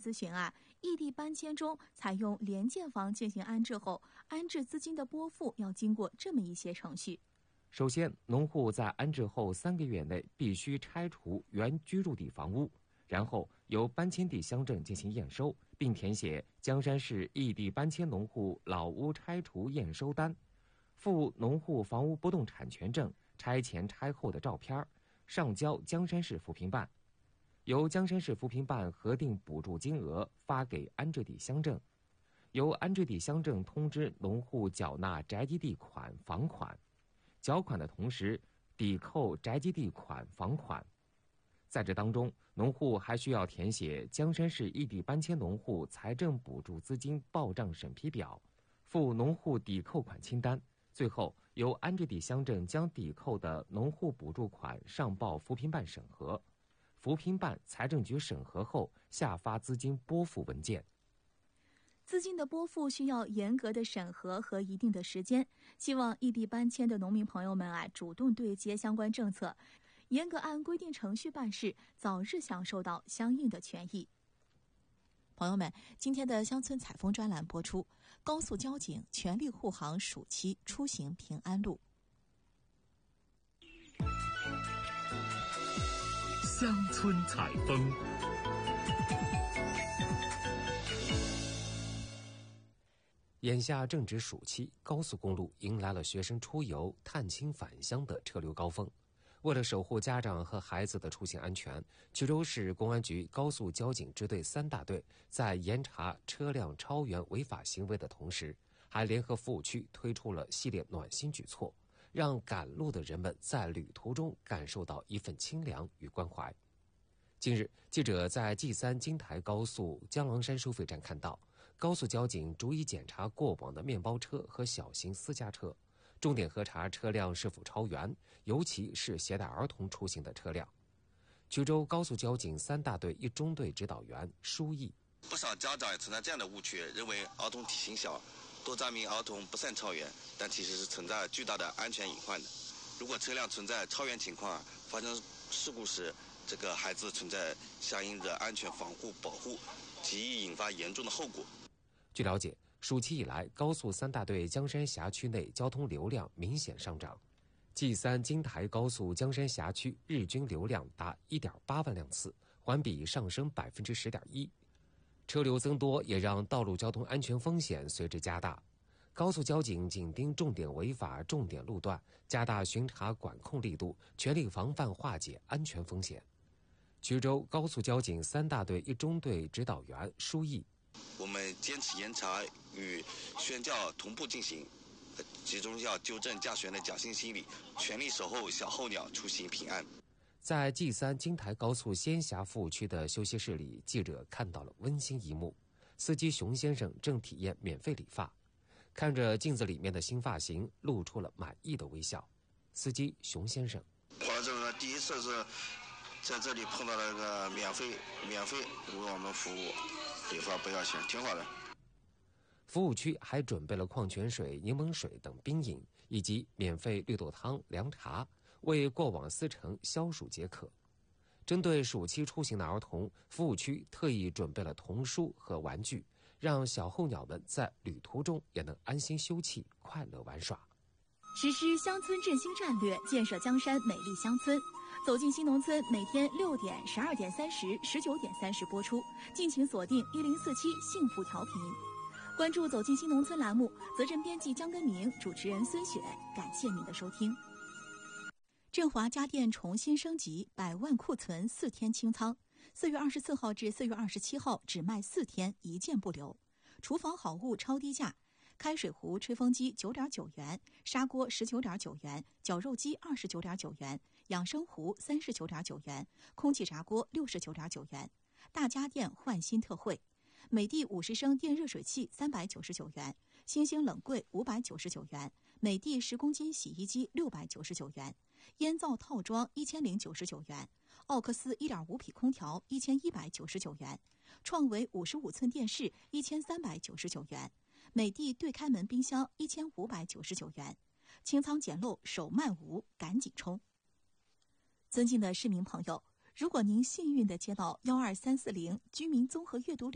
咨询异地搬迁中采用联建房进行安置后，安置资金的拨付要经过这么一些程序。 首先，农户在安置后3个月内必须拆除原居住地房屋，然后由搬迁地乡镇进行验收，并填写江山市异地搬迁农户老屋拆除验收单，附农户房屋不动产权证、拆前拆后的照片，上交江山市扶贫办，由江山市扶贫办核定补助金额发给安置地乡镇，由安置地乡镇通知农户缴纳宅基地款、房款，缴款的同时抵扣宅基地款、房款。在这当中，农户还需要填写江山市异地搬迁农户财政补助资金报账审批表，附农户抵扣款清单，最后由安置地乡镇将抵扣的农户补助款上报扶贫办审核，扶贫办、财政局审核后下发资金拨付文件。 资金的拨付需要严格的审核和一定的时间，希望异地搬迁的农民朋友们主动对接相关政策，严格按规定程序办事，早日享受到相应的权益。 朋友们，今天的乡村采风专栏播出，高速交警全力护航暑期出行平安路。 乡村采风。 眼下正值暑期，高速公路迎来了学生出游、探亲返乡的车流高峰。为了守护家长和孩子的出行安全，衢州市公安局高速交警支队3大队在严查车辆超员违法行为的同时，还联合服务区推出了系列暖心举措，让赶路的人们在旅途中感受到一份清凉与关怀。近日，记者在 G3 京台高速江郎山收费站看到，高速交警逐一检查过往的面包车和小型私家车，重点核查车辆是否超员，尤其是携带儿童出行的车辆。衢州高速交警3大队1中队指导员舒毅： 不少家长也存在这样的误区，认为儿童体型小，多载明儿童不算超员，但其实是存在巨大的安全隐患的。如果车辆存在超员情况，发生事故时，这个孩子存在相应的安全防护保护，极易引发严重的后果。 据了解，暑期以来，高速3大队江山辖区内交通流量明显上涨。G3 京台高速江山辖区日均流量达 1.8 万辆次，环比上升 10.1%。车流增多也让道路交通安全风险随之加大。高速交警紧盯重点违法重点路段，加大巡查管控力度，全力防范化解安全风险。衢州高速交警3大队1中队指导员舒毅： 我们坚持严查与宣教同步进行，集中要纠正驾驶员的侥幸心理，全力守候小候鸟出行平安。 在 G3 京台高速仙霞服务区的休息室里，记者看到了温馨一幕：司机熊先生正体验免费理发，看着镜子里面的新发型，露出了满意的微笑。司机熊先生： 我这个第一次是在这里碰到了个免费为我们服务，理发不要钱，挺好的。 服务区还准备了矿泉水、柠檬水等冰饮，以及免费绿豆汤、凉茶，为过往司乘消暑解渴。针对暑期出行的儿童，服务区特意准备了童书和玩具，让小候鸟们在旅途中也能安心休憩、快乐玩耍。 实施乡村振兴战略，建设江山美丽乡村。走进新农村，每天6点、12点30、19点30播出，敬请锁定1047幸福调频。关注走进新农村栏目，责任编辑江根明，主持人孙雪，感谢您的收听。振华家电重新升级，100万库存4天清仓，4月24号至4月27号只卖4天，1件不留。厨房好物超低价，开水壶、吹风机9.9元，砂锅19.9元，绞肉机29.9元，养生壶39.9元，空气炸锅69.9元。大家电换新特惠，美的50升电热水器399元，星星冷柜599元，美的10公斤洗衣机699元，烟灶套装1099元，奥克斯1.5匹空调1199元，创维55寸电视1399元，美的对开门冰箱1599元。清仓捡漏，手慢无，赶紧冲！尊敬的市民朋友，如果您幸运地接到12340居民综合阅读